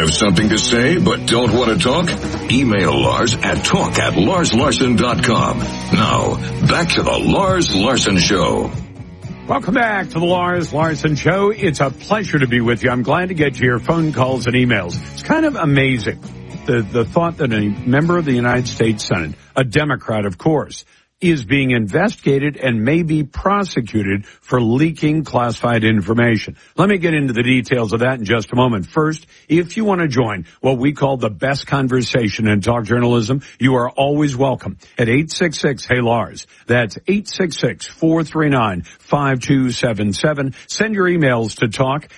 Have something to say but don't want to talk? Email Lars at talk@LarsLarson.com. Now, back to the Lars Larson Show. Welcome back to the Lars Larson Show. It's a pleasure to be with you. I'm glad to get to your phone calls and emails. It's kind of amazing, the thought that a member of the United States Senate, a Democrat, of course, is being investigated and may be prosecuted for leaking classified information. Let me get into the details of that in just a moment. First, if you want to join what we call the best conversation in talk journalism, you are always welcome at 866-HEY-LARS. That's 866-439-5277. Send your emails to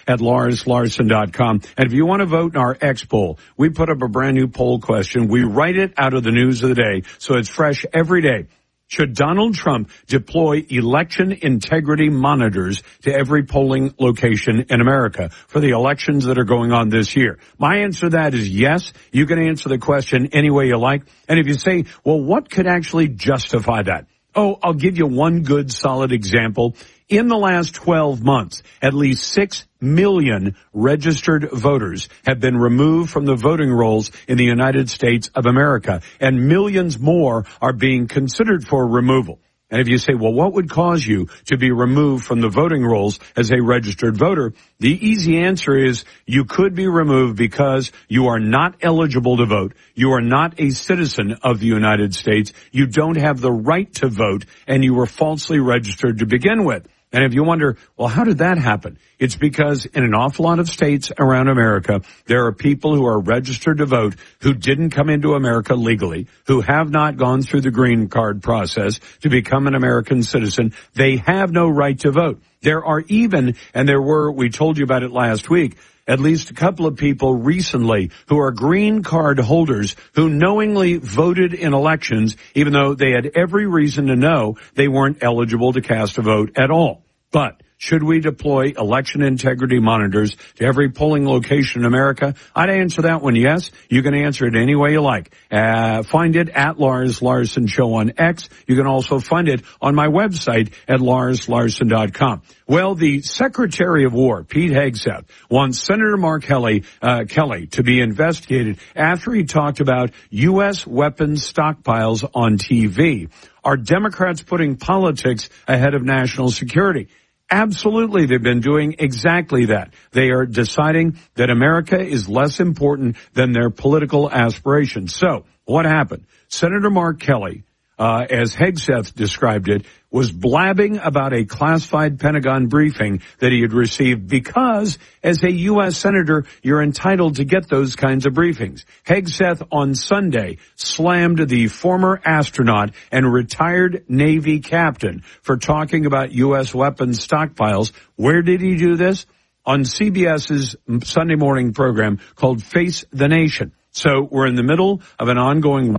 talk@LarsLarson.com. And if you want to vote in our X poll, we put up a brand new poll question. We write it out of the news of the day, so it's fresh every day. Should Donald Trump deploy election integrity monitors to every polling location in America for the elections that are going on this year? My answer to that is yes. You can answer the question any way you like. And if you say, well, what could actually justify that? Oh, I'll give you one good solid example. In the last 12 months, at least 6 million registered voters have been removed from the voting rolls in the United States of America, and millions more are being considered for removal. And if you say, well, what would cause you to be removed from the voting rolls as a registered voter? The easy answer is you could be removed because you are not eligible to vote. You are not a citizen of the United States. You don't have the right to vote, and you were falsely registered to begin with. And if you wonder, well, how did that happen? It's because in an awful lot of states around America, there are people who are registered to vote who didn't come into America legally, who have not gone through the green card process to become an American citizen. They have no right to vote. There are even, and there were, we told you about it last week, at least a couple of people recently who are green card holders who knowingly voted in elections, even though they had every reason to know they weren't eligible to cast a vote at all. But should we deploy election integrity monitors to every polling location in America? I'd answer that one yes. You can answer it any way you like. Find it at Lars Larson Show on X. You can also find it on my website at LarsLarson.com. Well, the Secretary of War, Pete Hegseth, wants Senator Mark Kelly to be investigated after he talked about U.S. weapons stockpiles on TV. Are Democrats putting politics ahead of national security? Absolutely, they've been doing exactly that. They are deciding that America is less important than their political aspirations. So, what happened? Senator Mark Kelly, as Hegseth described it, was blabbing about a classified Pentagon briefing that he had received because, as a U.S. Senator, you're entitled to get those kinds of briefings. Hegseth on Sunday slammed the former astronaut and retired Navy captain for talking about U.S. weapons stockpiles. Where did he do this? On CBS's Sunday morning program called Face the Nation. So we're in the middle of an ongoing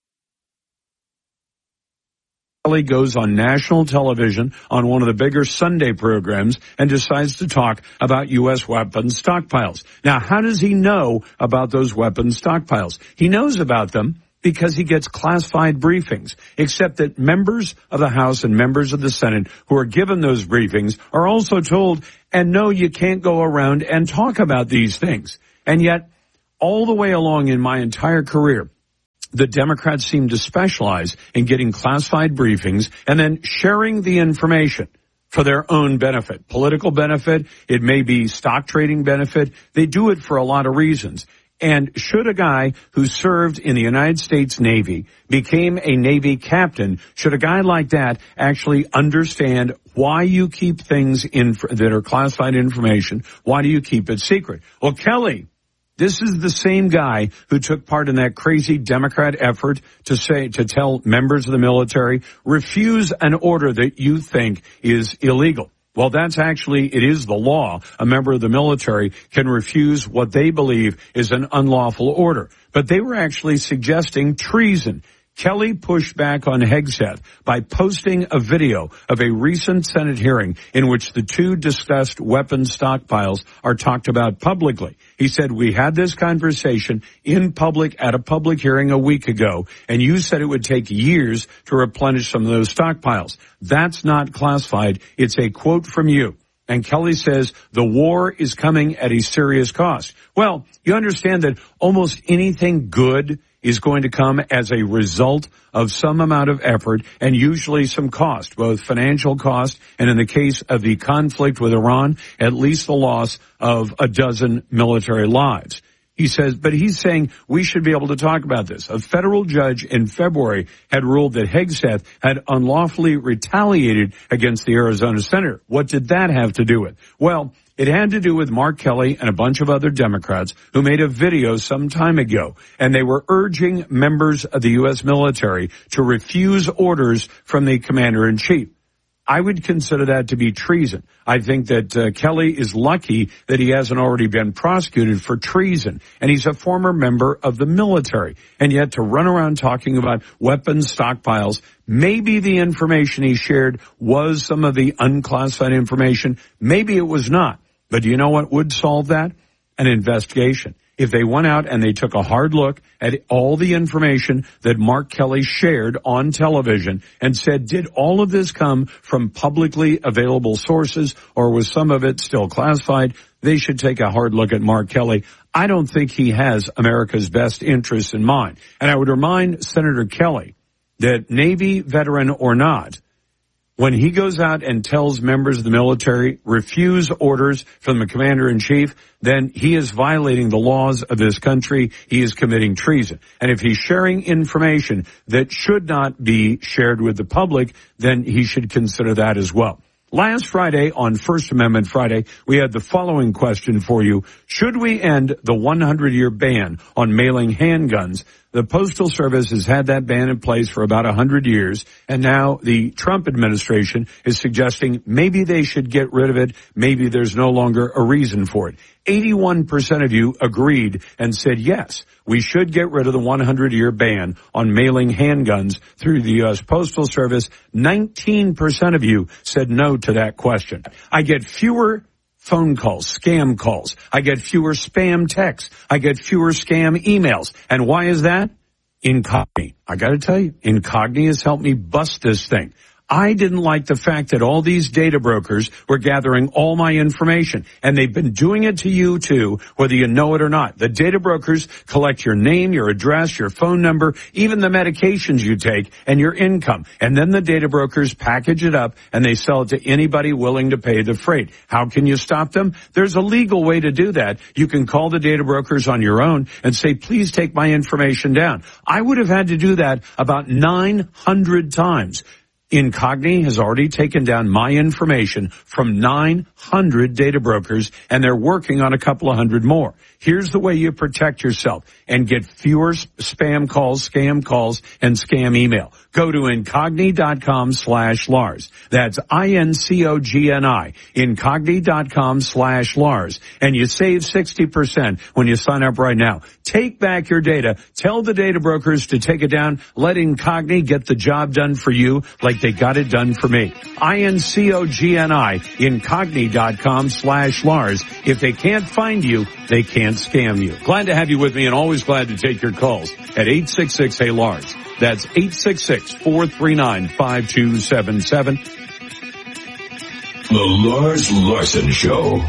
goes on national television on one of the bigger Sunday programs and decides to talk about U.S. weapons stockpiles. Now, how does he know about those weapons stockpiles? He knows about them because he gets classified briefings, except that members of the House and members of the Senate who are given those briefings are also told, and no, you can't go around and talk about these things. And yet, all the way along in my entire career, the Democrats seem to specialize in getting classified briefings and then sharing the information for their own benefit. Political benefit, it may be stock trading benefit. They do it for a lot of reasons. And should a guy who served in the United States Navy became a Navy captain, should a guy like that actually understand why you keep things that are classified information? Why do you keep it secret? Well, Kelly, this is the same guy who took part in that crazy Democrat effort to tell members of the military, refuse an order that you think is illegal. Well, it is the law. A member of the military can refuse what they believe is an unlawful order. But they were actually suggesting treason. Kelly pushed back on Hegseth by posting a video of a recent Senate hearing in which the two discussed weapons stockpiles are talked about publicly. He said, we had this conversation in public at a public hearing a week ago, and you said it would take years to replenish some of those stockpiles. That's not classified. It's a quote from you. And Kelly says the war is coming at a serious cost. Well, you understand that almost anything good is going to come as a result of some amount of effort and usually some cost, both financial cost and in the case of the conflict with Iran, at least the loss of a dozen military lives. He says, but he's saying we should be able to talk about this. A federal judge in February had ruled that Hegseth had unlawfully retaliated against the Arizona senator. What did that have to do with? Well, it had to do with Mark Kelly and a bunch of other Democrats who made a video some time ago, and they were urging members of the U.S. military to refuse orders from the commander-in-chief. I would consider that to be treason. I think that Kelly is lucky that he hasn't already been prosecuted for treason, and he's a former member of the military. And yet to run around talking about weapons stockpiles, maybe the information he shared was some of the unclassified information. Maybe it was not. But do you know what would solve that? An investigation. If they went out and they took a hard look at all the information that Mark Kelly shared on television and said, did all of this come from publicly available sources or was some of it still classified? They should take a hard look at Mark Kelly. I don't think he has America's best interests in mind. And I would remind Senator Kelly that Navy veteran or not, when he goes out and tells members of the military, refuse orders from the commander-in-chief, then he is violating the laws of this country. He is committing treason. And if he's sharing information that should not be shared with the public, then he should consider that as well. Last Friday, on First Amendment Friday, we had the following question for you. Should we end the 100-year ban on mailing handguns? The Postal Service has had that ban in place for about 100 years, and now the Trump administration is suggesting maybe they should get rid of it. Maybe there's no longer a reason for it. 81% of you agreed and said, yes, we should get rid of the 100-year ban on mailing handguns through the U.S. Postal Service. 19% of you said no to that question. I get fewer phone calls, scam calls. I get fewer spam texts. I get fewer scam emails. And why is that? Incogni. I got to tell you, Incogni has helped me bust this thing. I didn't like the fact that all these data brokers were gathering all my information, and they've been doing it to you too, whether you know it or not. The data brokers collect your name, your address, your phone number, even the medications you take, and your income. And then the data brokers package it up and they sell it to anybody willing to pay the freight. How can you stop them? There's a legal way to do that. You can call the data brokers on your own and say, please take my information down. I would have had to do that about 900 times. Incogni has already taken down my information from 900 data brokers, and they're working on a couple of hundred more. Here's the way you protect yourself and get fewer spam calls, scam calls, and scam email. Go to Incogni.com/Lars. That's INCOGNI. Incogni.com/Lars. And you save 60% when you sign up right now. Take back your data. Tell the data brokers to take it down. Let Incogni get the job done for you like they got it done for me. INCOGNI. Incogni.com/Lars. If they can't find you, they can't scam you. Glad to have you with me and always glad to take your calls at 866-HEY-LARS. That's 866-439-5277. The Lars Larson Show.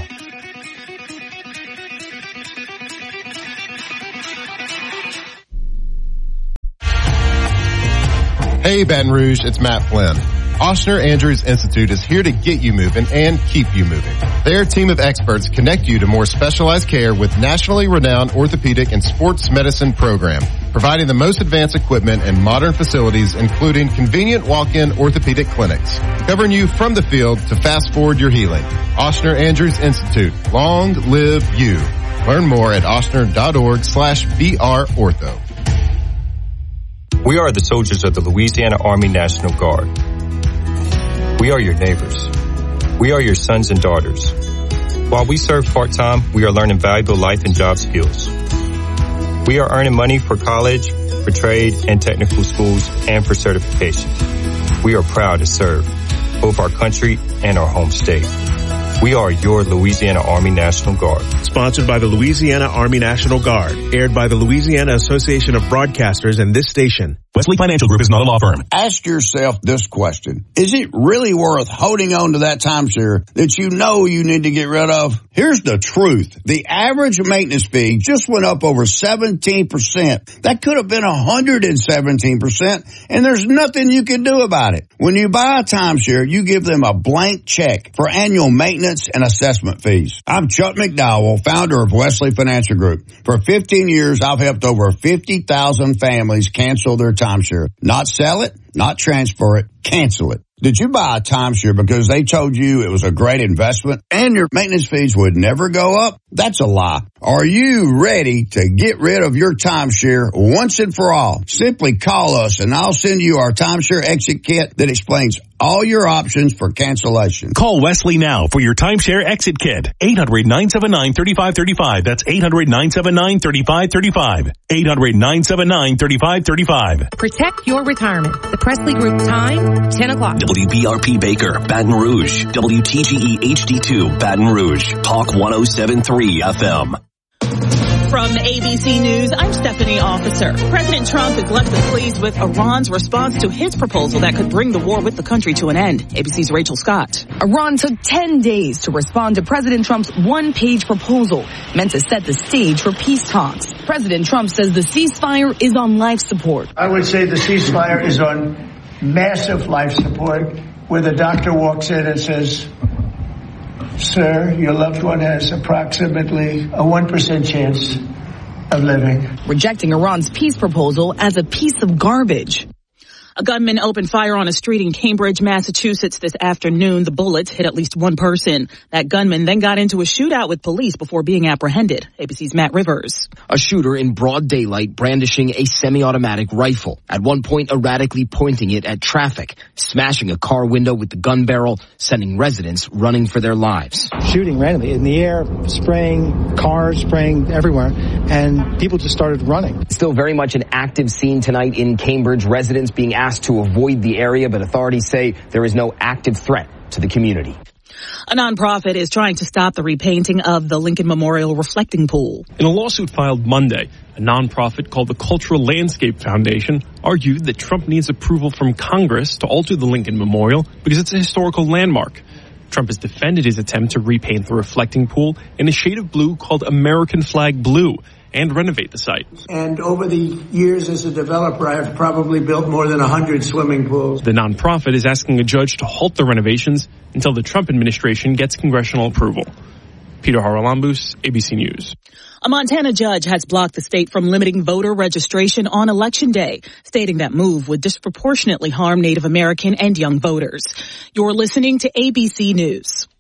Hey, Baton Rouge, it's Matt Flynn. Ochsner Andrews Institute is here to get you moving and keep you moving. Their team of experts connect you to more specialized care with nationally renowned orthopedic and sports medicine program, providing the most advanced equipment and modern facilities, including convenient walk-in orthopedic clinics, covering you from the field to fast forward your healing. Ochsner Andrews Institute. Long live you. Learn more at ochsner.org/BRortho. We are the soldiers of the Louisiana Army National Guard. We are your neighbors. We are your sons and daughters. While we serve part-time, we are learning valuable life and job skills. We are earning money for college, for trade and technical schools, and for certifications. We are proud to serve both our country and our home state. We are your Louisiana Army National Guard. Sponsored by the Louisiana Army National Guard. Aired by the Louisiana Association of Broadcasters and this station. Wesley Financial Group is not a law firm. Ask yourself this question. Is it really worth holding on to that timeshare that you know you need to get rid of? Here's the truth. The average maintenance fee just went up over 17%. That could have been 117%, and there's nothing you can do about it. When you buy a timeshare, you give them a blank check for annual maintenance and assessment fees. I'm Chuck McDowell, founder of Wesley Financial Group. For 15 years, I've helped over 50,000 families cancel their timeshare. Not sell it, not transfer it, cancel it. Did you buy a timeshare because they told you it was a great investment and your maintenance fees would never go up? That's a lie. Are you ready to get rid of your timeshare once and for all? Simply call us and I'll send you our timeshare exit kit that explains all your options for cancellation. Call Wesley now for your timeshare exit kit. 800-979-3535. That's 800-979-3535. 800-979-3535. Protect your retirement. The Presley Group time, 10 o'clock. WBRP Baker, Baton Rouge. WTGE HD2, Baton Rouge. Talk 107.3 FM. From ABC News, I'm Stephanie Officer. President Trump is less than pleased with Iran's response to his proposal that could bring the war with the country to an end. ABC's Rachel Scott. Iran took 10 days to respond to President Trump's one-page proposal meant to set the stage for peace talks. President Trump says the ceasefire is on life support. I would say the ceasefire is on massive life support, where the doctor walks in and says, "Sir, your loved one has approximately a 1% chance of living." Rejecting Iran's peace proposal as a piece of garbage. A gunman opened fire on a street in Cambridge, Massachusetts this afternoon. The bullets hit at least one person. That gunman then got into a shootout with police before being apprehended. ABC's Matt Rivers. A shooter in broad daylight brandishing a semi-automatic rifle, at one point erratically pointing it at traffic, smashing a car window with the gun barrel, sending residents running for their lives. Shooting randomly in the air, spraying cars, spraying everywhere, and people just started running. Still very much an active scene tonight in Cambridge. Residents being asked to avoid the area, but authorities say there is no active threat to the community. A nonprofit is trying to stop the repainting of the Lincoln Memorial reflecting pool. In a lawsuit filed Monday, a nonprofit called the Cultural Landscape Foundation argued that Trump needs approval from Congress to alter the Lincoln Memorial because it's a historical landmark. Trump has defended his attempt to repaint the reflecting pool in a shade of blue called American Flag Blue and renovate the site. And over the years as a developer, I've probably built more than 100 swimming pools. The nonprofit is asking a judge to halt the renovations until the Trump administration gets congressional approval. Peter Haralambous, ABC News. A Montana judge has blocked the state from limiting voter registration on Election Day, stating that move would disproportionately harm Native American and young voters. You're listening to ABC News.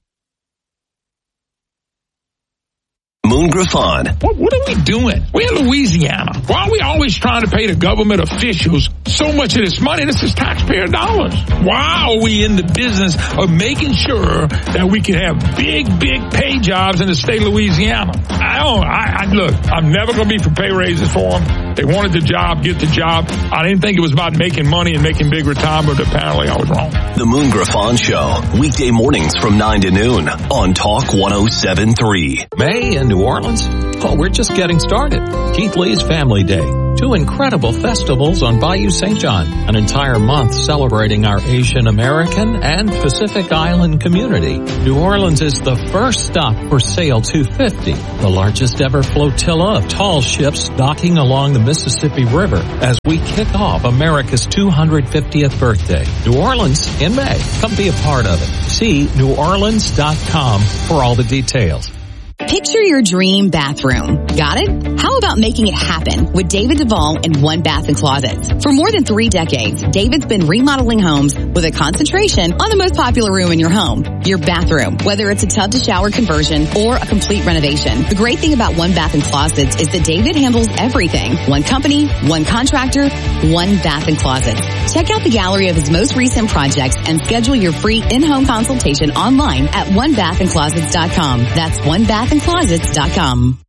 Moon Griffon. What are we doing? We're in Louisiana. Why are we always trying to pay the government officials so much of this money? This is taxpayer dollars. Why are we in the business of making sure that we can have big pay jobs in the state of Louisiana? Look, I'm never going to be for pay raises for them. They wanted the job, get the job. I didn't think it was about making money and making big retirement. Apparently I was wrong. The Moon Griffon Show, weekday mornings from 9 to noon on Talk 107.3. May in New Orleans? Oh, we're just getting started. Keith Lee's Family Day. 2 incredible festivals on Bayou St. John. An entire month celebrating our Asian American and Pacific Island community. New Orleans is the first stop for Sail 250, the largest ever flotilla of tall ships docking along the Mississippi River as we kick off America's 250th birthday. New Orleans in May. Come be a part of it. See neworleans.com for all the details. Picture your dream bathroom. Got it? How about making it happen with David Duvall and One Bath & Closets? For more than 3 decades, David's been remodeling homes with a concentration on the most popular room in your home, your bathroom, whether it's a tub to shower conversion or a complete renovation. The great thing about One Bath & Closets is that David handles everything. One company, one contractor, One Bath & Closets. Check out the gallery of his most recent projects and schedule your free in-home consultation online at onebathandclosets.com. That's onebathandclosets.com.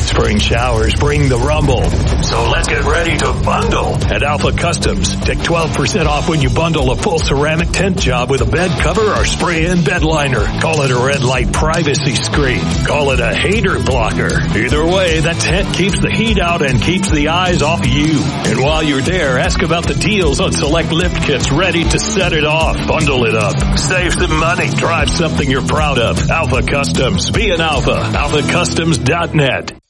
Spring showers bring the rumble. So let's get ready to bundle. At Alpha Customs, take 12% off when you bundle a full ceramic tent job with a bed cover or spray-in bed liner. Call it a red light privacy screen. Call it a hater blocker. Either way, that tent keeps the heat out and keeps the eyes off you. And while you're there, ask about the deals on select lift kits ready to set it off. Bundle it up. Save some money. Drive something you're proud of. Alpha Customs. Be an alpha. AlphaCustoms.net.